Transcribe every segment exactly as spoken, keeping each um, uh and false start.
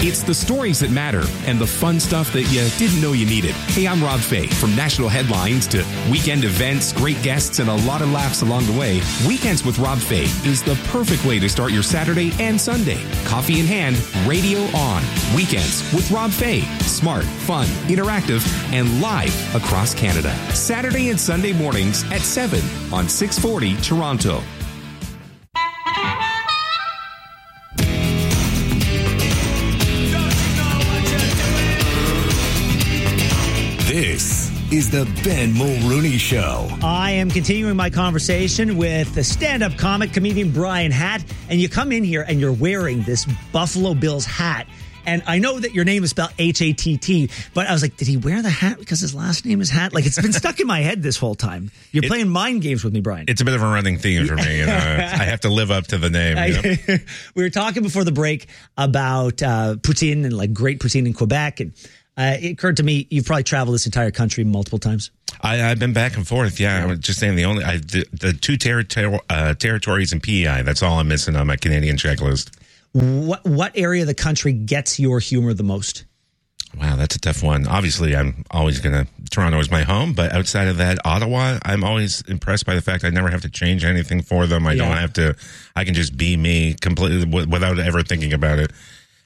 It's the stories that matter and the fun stuff that you didn't know you needed. Hey, I'm Rob Fay. From national headlines to weekend events, great guests, and a lot of laughs along the way, Weekends with Rob Fay is the perfect way to start your Saturday and Sunday. Coffee in hand, radio on. Weekends with Rob Fay. Smart, fun, interactive, and live across Canada. Saturday and Sunday mornings at seven on six forty Toronto. This is the Ben Mulrooney Show. I am continuing my conversation with the stand-up comic, comedian Brian Hatt. And you come in here and you're wearing this Buffalo Bills hat. And I know that your name is spelled H A T T, but I was like, did he wear the hat because his last name is Hat? Like, it's been stuck in my head this whole time. You're it, playing mind games with me, Brian. It's a bit of a running theme for me. You know? I have to live up to the name. You know? We were talking before the break about uh, poutine and like great poutine in Quebec. And uh, it occurred to me, you've probably traveled this entire country multiple times. I, I've been back and forth. Yeah, I was just saying the only I, the, the two territor- uh, territories in P E I. That's all I'm missing on my Canadian checklist. What what area of the country gets your humor the most? Wow, that's a tough one. Obviously, I'm always going to, Toronto is my home, but outside of that, Ottawa, I'm always impressed by the fact I never have to change anything for them. I yeah. don't have to, I can just be me completely w- without ever thinking about it.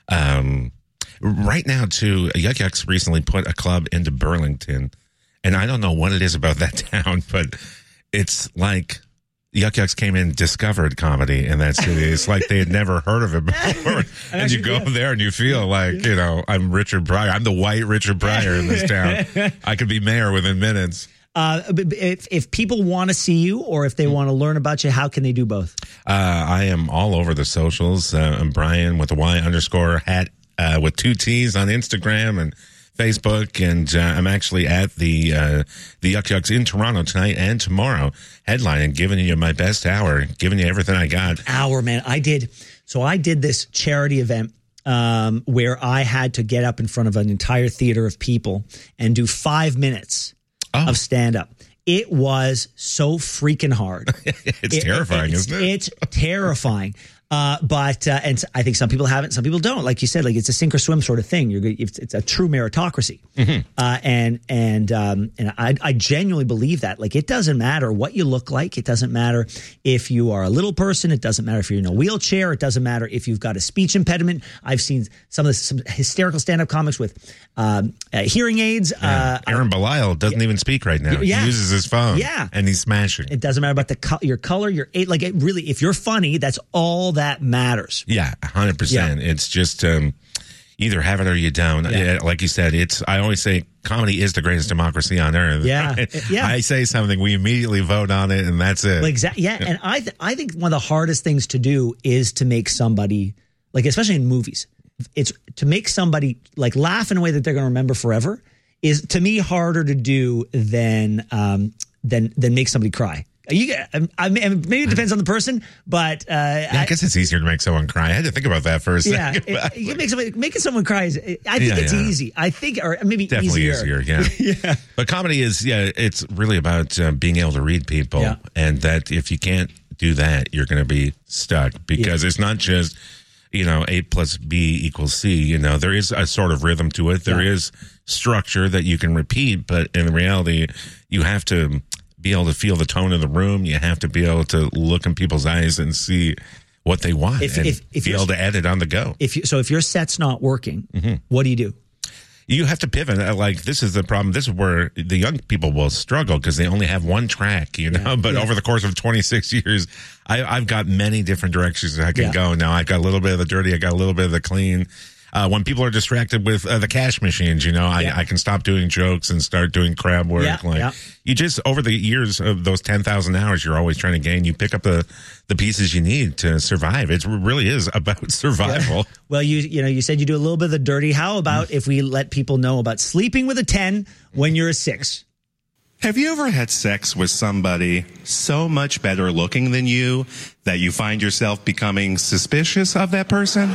Um, right now, too, Yuck Yucks recently put a club into Burlington, and I don't know what it is about that town, but it's like Yuck Yucks came in, discovered comedy in that city. It's like they had never heard of it before. And, and you go yeah. there and you feel like, you know, I'm Richard Pryor. I'm the white Richard Pryor in this town. I could be mayor within minutes. Uh, if, if people want to see you or if they want to learn about you, how can they do both? Uh, I am all over the socials. Uh, I'm Brian with the Y underscore hat uh, with two T's on Instagram and Facebook, and uh, I'm actually at the uh, the Yuck Yucks in Toronto tonight and tomorrow, headlining, giving you my best hour, giving you everything I got. Hour, man. I did. So I did this charity event um, where I had to get up in front of an entire theater of people and do five minutes oh. of stand-up. It was so freaking hard. It's it, terrifying, it, isn't it? It's terrifying. Uh, but, uh, and I think some people have it, some people don't. Like you said, like it's a sink or swim sort of thing. You're it's, it's a true meritocracy. Mm-hmm. Uh, and, and, um, and I, I genuinely believe that. Like, it doesn't matter what you look like. It doesn't matter if you are a little person. It doesn't matter if you're in a wheelchair. It doesn't matter if you've got a speech impediment. I've seen some of the some hysterical stand-up comics with, um, uh, hearing aids. Yeah. Uh, Aaron Belisle doesn't yeah. even speak right now. Yeah. He uses his phone. Yeah. And he's smashing. It doesn't matter about the co- your color, your age. Like, it really, if you're funny, that's all that matters. Yeah, one hundred percent. Yeah. It's just um, either have it or you don't. Yeah. Like you said, it's. I always say comedy is the greatest democracy on earth. Yeah, yeah. I say something, we immediately vote on it, and that's it. Well, exactly. Yeah, yeah. And I, th- I think one of the hardest things to do is to make somebody, like especially in movies, it's to make somebody like laugh in a way that they're going to remember forever. Is to me harder to do than um, than than make somebody cry. You, I, I mean, maybe it depends on the person, but uh, yeah, I guess it's easier to make someone cry. I had to think about that for a second. Yeah, it, you make somebody, making someone cry is. I think yeah, it's yeah. easy. I think, or maybe definitely easier. easier yeah, yeah. But comedy is, yeah, it's really about uh, being able to read people, yeah. and that if you can't do that, you're going to be stuck because yeah. it's not just, you know, A plus B equals C. You know, there is a sort of rhythm to it. There yeah. is structure that you can repeat, but in reality, you have to be able to feel the tone of the room. You have to be able to look in people's eyes and see what they want if, and if, if be able to edit on the go. If you, so if your set's not working, mm-hmm. what do you do? You have to pivot. Like, this is the problem. This is where the young people will struggle because they only have one track, you know. Yeah, but yeah. over the course of twenty-six years, I, I've got many different directions I can yeah. go. Now, I've got a little bit of the dirty. I got a little bit of the clean. Uh, when people are distracted with uh, the cash machines, you know, I, yeah. I can stop doing jokes and start doing crab work. Yeah, like yeah. you just, over the years of those ten thousand hours, you're always trying to gain. You pick up the, the pieces you need to survive. It really is about survival. Yeah. Well, you you know, you said you do a little bit of the dirty. How about mm. if we let people know about sleeping with a ten when you're a six? Have you ever had sex with somebody so much better looking than you that you find yourself becoming suspicious of that person?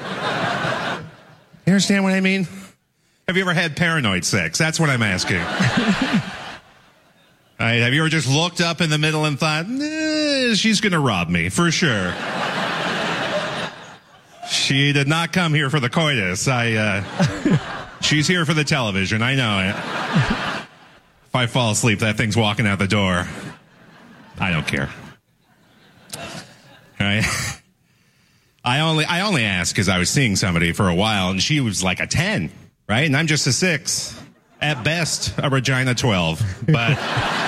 You understand what I mean? Have you ever had paranoid sex? That's what I'm asking. All right, have you ever just looked up in the middle and thought, eh, she's going to rob me, for sure. She did not come here for the coitus. I, uh, she's here for the television. I know it. If I fall asleep, that thing's walking out the door. I don't care. All right. I only, I only asked because I was seeing somebody for a while, and she was like a ten, right? And I'm just a six. At best, a Regina twelve. But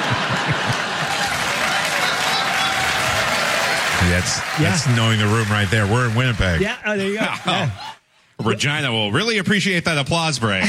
That's, Yeah. that's knowing the room right there. We're in Winnipeg. Yeah, oh, there you go. Yeah. Regina will really appreciate that applause break.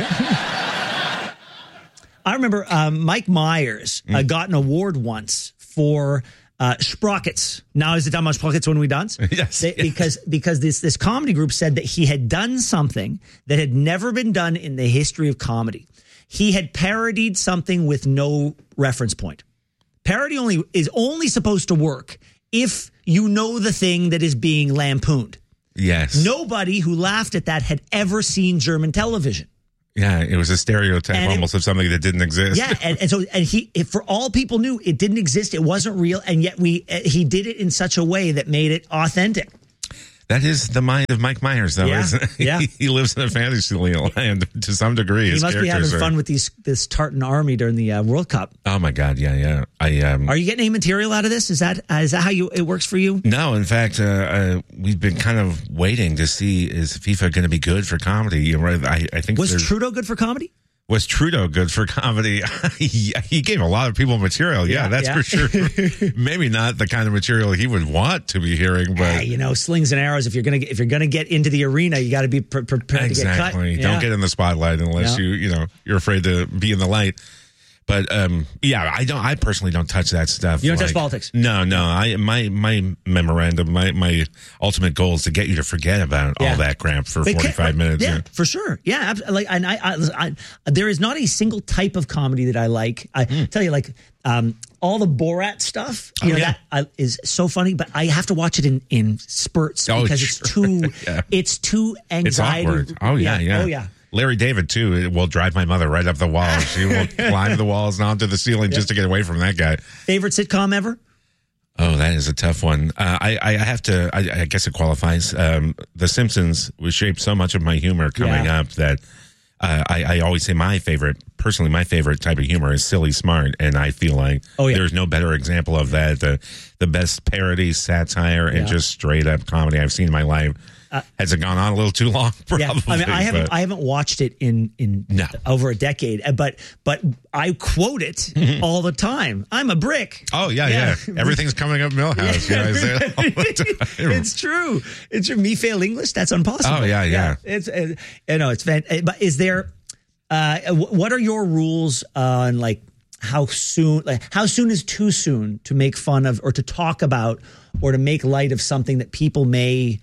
I remember um, Mike Myers uh, got an award once for uh, Sprockets. Now is the time on Sprockets when we dance? Yes, They- yes. Because because this this comedy group said that he had done something that had never been done in the history of comedy. He had parodied something with no reference point. Parody only is only supposed to work if you know the thing that is being lampooned. Yes. Nobody who laughed at that had ever seen German television. Yeah, it was a stereotype And it- almost of something that didn't exist. Yeah, and, and so and he, if for all people knew, it didn't exist, it wasn't real, and yet we uh, he did it in such a way that made it authentic. That is the mind of Mike Myers, though, Yeah, isn't it? yeah. He, he lives in a fantasy land to some degree. He His must be having characters are- fun with these this tartan army during the uh, World Cup. Oh my God, yeah, yeah. I um. Are you getting any material out of this? Is that uh, is that how you it works for you? No, in fact, uh, uh, we've been kind of waiting to see is FIFA going to be good for comedy. You know, I, I think Was there's- Trudeau good for comedy? was Trudeau good for comedy? he, he gave a lot of people material. Yeah, Yeah, that's yeah. for sure. Maybe not the kind of material he would want to be hearing, but Hey, you know, slings and arrows. If you're gonna get, if you're gonna get into the arena, you got to be pre- prepared exactly. to get cut. Don't Yeah. get in the spotlight unless Yeah. you you know you're afraid to be in the light. But um, yeah, I don't. I personally don't touch that stuff. You don't touch politics? No, no. I my my memorandum, my my ultimate goal is to get you to forget about Yeah. all that crap for But forty can- five minutes. Yeah, Yeah. for sure. Yeah, abs- like, and I, I, I, there is not a single type of comedy that I like. I tell you, like, um, all the Borat stuff, you Oh, know, yeah. that uh, is so funny. But I have to watch it in in spurts Oh, because sure. it's too, Yeah. it's too It's anxiety. awkward. Oh yeah, yeah. Oh yeah. Larry David too. It will drive my mother right up the wall. She will climb the walls and onto the ceiling just to get away from that guy. Favorite sitcom ever? Oh, that is a tough one. Uh, I, I have to, I, I guess it qualifies. Um, the Simpsons was shaped so much of my humor coming Yeah. up that uh, I, I always say my favorite, personally, my favorite type of humor is silly smart. And I feel like Oh, yeah. there's no better example of that. The, the best parody, satire, and Yeah. just straight up comedy I've seen in my life. Uh, Has it gone on a little too long? Probably. Yeah, I mean, I haven't, but- I haven't watched it in in No. over a decade, uh, but but I quote it all the time. I'm a brick. Oh yeah, yeah. Everything's coming up Millhouse. Yeah, I say it all the time. It's true. It's true. Me fail English. That's impossible. Oh, yeah, yeah. It's uh, you know it's fan- uh, But is there? Uh, wh- what are your rules on like how soon? Like how soon is too soon to make fun of or to talk about or to make light of something that people may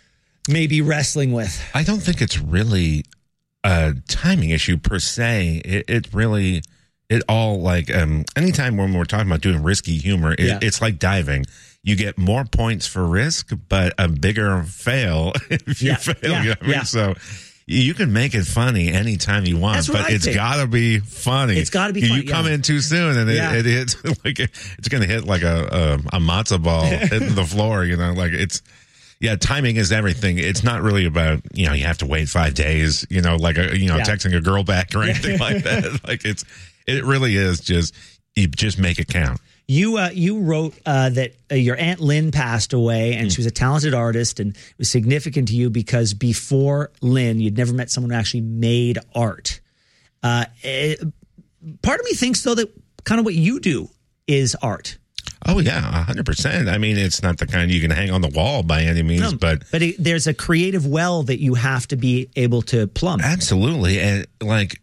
may be wrestling with? I don't think it's really a timing issue per se. It, it really, it all like, um, anytime when we're talking about doing risky humor, it, Yeah. it's like diving. You get more points for risk, but a bigger fail if you Yeah, fail. yeah, you know what I mean? yeah. So you can make it funny anytime you want, That's what but I it's think. got to be funny. It's gotta be You funny, come yeah. in too soon and it, Yeah. it hits like, it's going to hit like a, a, a matzo ball hitting the floor, you know, like it's, yeah, timing is everything. It's not really about, you know, you have to wait five days, you know, like, a, you know, Yeah. texting a girl back or anything like that. Like it's, it really is just, you just make it count. You uh, you wrote uh, that uh, your Aunt Lynn passed away, and she was a talented artist, and it was significant to you because before Lynn, you'd never met someone who actually made art. Uh, it, part of me thinks, though, that kind of what you do is art. Oh yeah, a hundred percent. I mean, it's not the kind you can hang on the wall by any means, No, but but it, there's a creative well that you have to be able to plumb. absolutely. And like,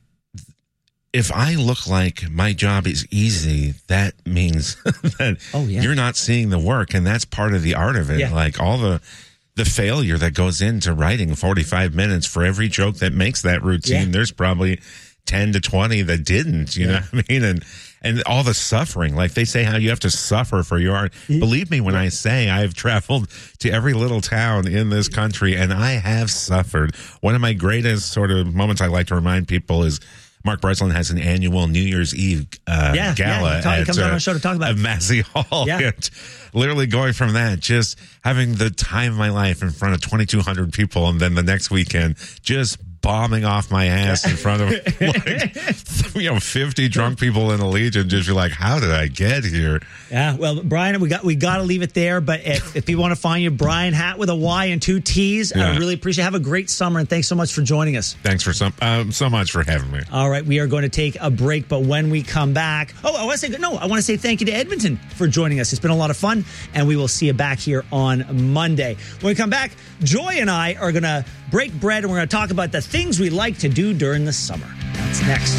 if I look like my job is easy, that means that Oh, yeah. you're not seeing the work, and that's part of the art of it. Yeah. Like all the the failure that goes into writing forty-five minutes for every joke that makes that routine. Yeah. There's probably ten to twenty that didn't. You know what I mean? And and all the suffering, like they say, how you have to suffer for your art. Believe me when I say I've traveled to every little town in this country, and I have suffered. One of my greatest sort of moments I like to remind people is Mark Breslin has an annual New Year's Eve uh, Yeah, gala yeah, he talk- he at, comes on uh, our show to talk about at it. Massey Hall. Yeah. And literally going from that, just having the time of my life in front of twenty-two hundred people, and then the next weekend, just bombing off my ass in front of like, you know, fifty drunk people in the Legion. Just be like, how did I get here? Yeah, well, Brian, we got we got to leave it there. But if, if people want to find you, Brian Hat with a Y and two T's, Yeah. I really appreciate it. Have a great summer, and thanks so much for joining us. Thanks for some um, so much for having me. All right, we are going to take a break, but when we come back, oh, I want to say no, I want to say thank you to Edmonton for joining us. It's been a lot of fun, and we will see you back here on Monday. When we come back, Joy and I are going to break bread, and we're going to talk about the things we like to do during the summer. That's next.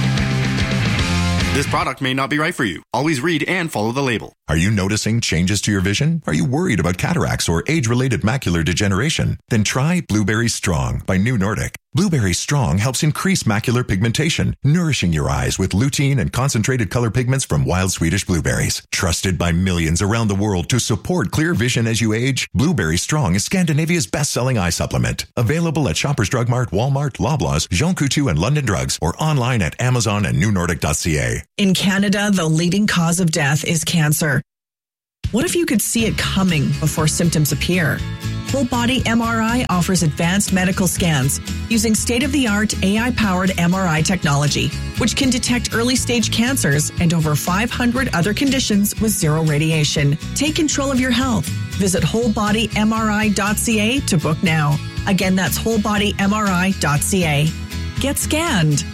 This product may not be right for you. Always read and follow the label. Are you noticing changes to your vision? Are you worried about cataracts or age-related macular degeneration? Then try Blueberry Strong by New Nordic. Blueberry Strong helps increase macular pigmentation, nourishing your eyes with lutein and concentrated color pigments from wild Swedish blueberries. Trusted by millions around the world to support clear vision as you age, Blueberry Strong is Scandinavia's best-selling eye supplement. Available at Shoppers Drug Mart, Walmart, Loblaws, Jean Coutu, and London Drugs, or online at Amazon and new nordic dot c a. In Canada, the leading cause of death is cancer. What if you could see it coming before symptoms appear? Whole Body M R I offers advanced medical scans using state-of-the-art A I-powered M R I technology, which can detect early-stage cancers and over five hundred other conditions with zero radiation. Take control of your health. Visit whole body M R I dot c a to book now. Again, that's whole body M R I dot c a. Get scanned.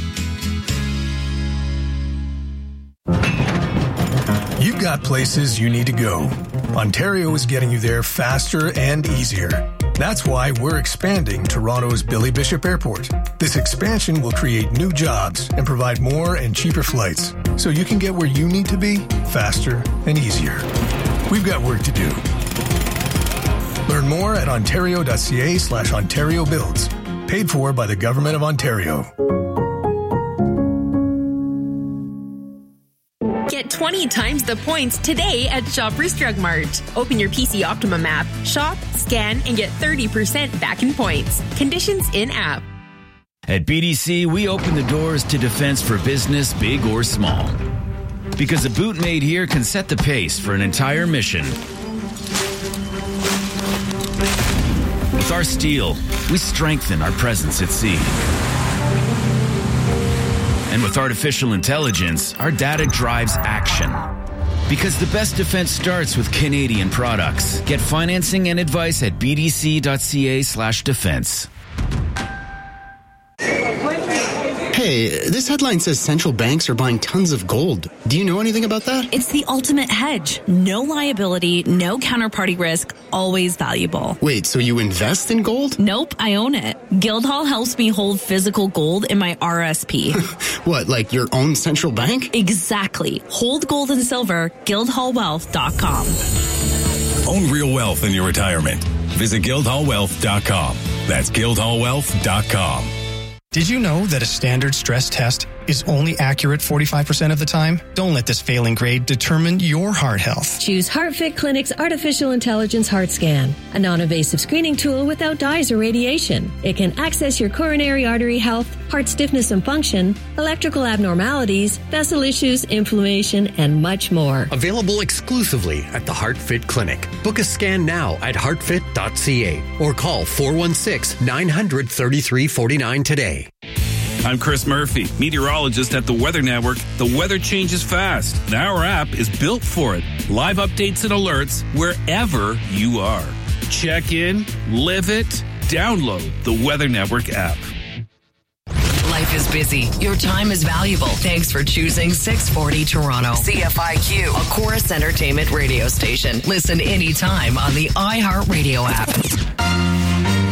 You've got places you need to go. Ontario is getting you there faster and easier. That's why we're expanding Toronto's Billy Bishop Airport. This expansion will create new jobs and provide more and cheaper flights, so you can get where you need to be faster and easier. We've got work to do. Learn more at ontario dot c a slash Ontario Builds. Paid for by the Government of Ontario. Get twenty times the points today at Shoppers Drug Mart. Open your P C Optimum app, shop, scan, and get thirty percent back in points. Conditions in-app. At B D C, we open the doors to defense for business, big or small. Because a boot made here can set the pace for an entire mission. With our steel, we strengthen our presence at sea. And with artificial intelligence, our data drives action. Because the best defense starts with Canadian products. Get financing and advice at b d c dot c a slash defense. Hey, this headline says central banks are buying tons of gold. Do you know anything about that? It's the ultimate hedge. No liability, no counterparty risk, always valuable. Wait, so you invest in gold? Nope, I own it. Guildhall helps me hold physical gold in my R S P. What, like your own central bank? Exactly. Hold gold and silver, guildhall wealth dot com. Own real wealth in your retirement. Visit guildhall wealth dot com. That's guildhall wealth dot com. Did you know that a standard stress test is only accurate forty-five percent of the time? Don't let this failing grade determine your heart health. Choose HeartFit Clinic's Artificial Intelligence Heart Scan, a non-invasive screening tool without dyes or radiation. It can access your coronary artery health, heart stiffness and function, electrical abnormalities, vessel issues, inflammation, and much more. Available exclusively at the HeartFit Clinic. Book a scan now at heart fit dot c a or call four one six, nine hundred, thirty-three forty-nine today. I'm Chris Murphy, meteorologist at the Weather Network. The weather changes fast, and our app is built for it. Live updates and alerts wherever you are. Check in, live it, download the Weather Network app. Life is busy. Your time is valuable. Thanks for choosing six forty Toronto. C F I Q, a Chorus Entertainment radio station. Listen anytime on the iHeartRadio app.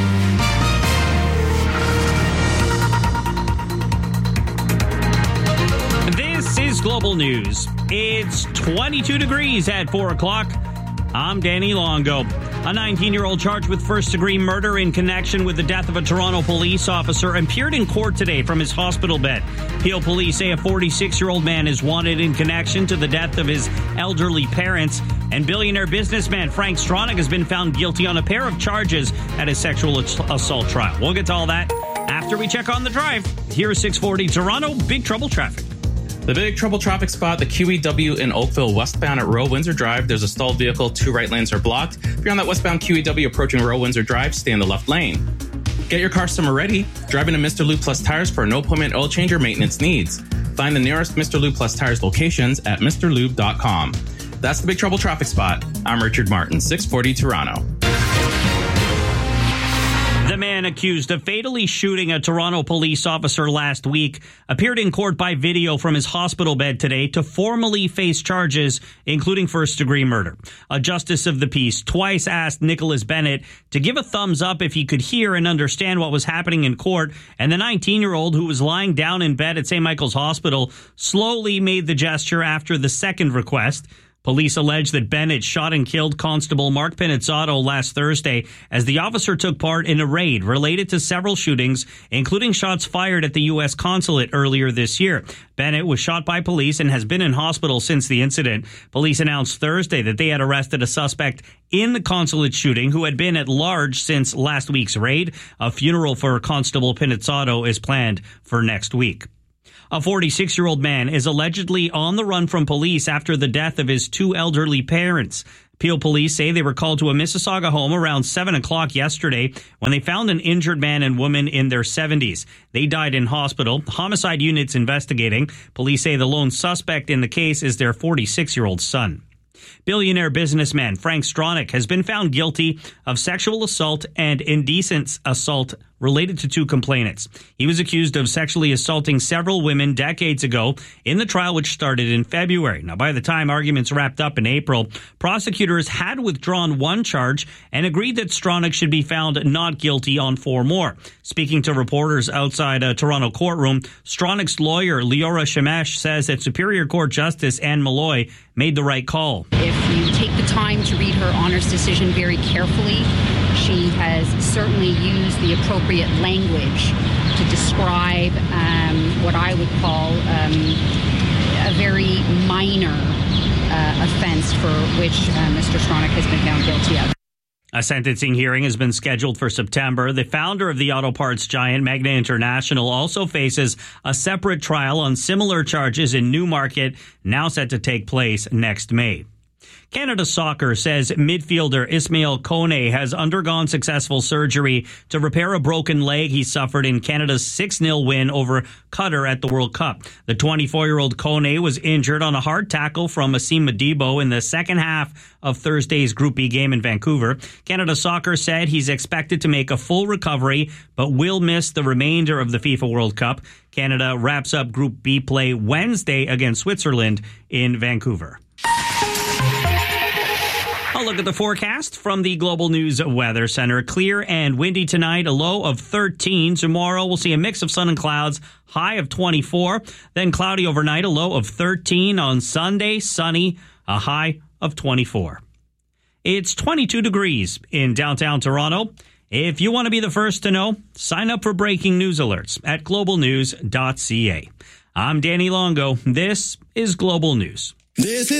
This is Global News. It's twenty-two degrees at four o'clock. I'm Danny Longo. A nineteen-year-old charged with first-degree murder in connection with the death of a Toronto police officer appeared in court today from his hospital bed. Peel police say a forty-six-year-old man is wanted in connection to the death of his elderly parents. And billionaire businessman Frank Stronach has been found guilty on a pair of charges at a sexual assault trial. We'll get to all that after after we check on the drive. Here's six forty Toronto, Big Trouble traffic. The Big Trouble traffic spot, the Q E W in Oakville westbound at Royal Windsor Drive. There's a stalled vehicle. Two right lanes are blocked. If you're on that westbound Q E W approaching Royal Windsor Drive, stay in the left lane. Get your car summer ready. Drive into Mister Lube Plus Tires for a no-appointment oil change or maintenance needs. Find the nearest Mister Lube Plus Tires locations at mister lube dot com. That's the Big Trouble traffic spot. I'm Richard Martin, six forty Toronto. The man accused of fatally shooting a Toronto police officer last week appeared in court by video from his hospital bed today to formally face charges, including first-degree murder. A justice of the peace twice asked Nicholas Bennett to give a thumbs up if he could hear and understand what was happening in court, and the nineteen-year-old who was lying down in bed at Saint Michael's Hospital slowly made the gesture after the second request. Police allege that Bennett shot and killed Constable Mark Pinizzato last Thursday as the officer took part in a raid related to several shootings, including shots fired at the U S consulate earlier this year. Bennett was shot by police and has been in hospital since the incident. Police announced Thursday that they had arrested a suspect in the consulate shooting who had been at large since last week's raid. A funeral for Constable Pinizzato is planned for next week. A forty-six-year-old man is allegedly on the run from police after the death of his two elderly parents. Peel police say they were called to a Mississauga home around seven o'clock yesterday when they found an injured man and woman in their seventies. They died in hospital. Homicide unit's investigating. Police say the lone suspect in the case is their forty-six-year-old son. Billionaire businessman Frank Stronach has been found guilty of sexual assault and indecent assault related to two complainants. He was accused of sexually assaulting several women decades ago in the trial, which started in February. Now, by the time arguments wrapped up in April, prosecutors had withdrawn one charge and agreed that Stronach should be found not guilty on four more. Speaking to reporters outside a Toronto courtroom, Stronach's lawyer, Leora Shemesh, says that Superior Court Justice Anne Malloy made the right call. If you take the time to read her honor's decision very carefully, she has certainly used the appropriate language to describe um, what I would call um, a very minor uh, offense for which uh, Mister Stronach has been found guilty of. A sentencing hearing has been scheduled for September. The founder of the auto parts giant, Magna International, also faces a separate trial on similar charges in Newmarket, now set to take place next May. Canada Soccer says midfielder Ismail Kone has undergone successful surgery to repair a broken leg he suffered in Canada's six nil win over Qatar at the World Cup. The twenty-four-year-old Kone was injured on a hard tackle from Asim Madibo in the second half of Thursday's Group B game in Vancouver. Canada Soccer said he's expected to make a full recovery, but will miss the remainder of the FIFA World Cup. Canada wraps up Group B play Wednesday against Switzerland in Vancouver. I'll look at the forecast from the Global News Weather Center. Clear and windy tonight, a low of thirteen. Tomorrow we'll see a mix of sun and clouds, high of twenty-four. Then cloudy overnight, a low of thirteen. On Sunday, sunny, a high of twenty-four. It's twenty-two degrees in downtown Toronto. If you want to be the first to know, sign up for breaking news alerts at global news dot c a. I'm Danny Longo. This is Global News. This is